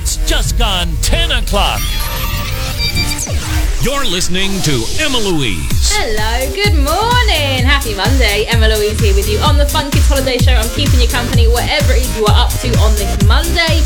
It's just gone 10 o'clock. You're listening to Emma Louise. Hello, good morning. Happy Monday. Emma Louise here with you on the Fun Kids Holiday Show. I'm keeping you company whatever it is you are up to on this Monday.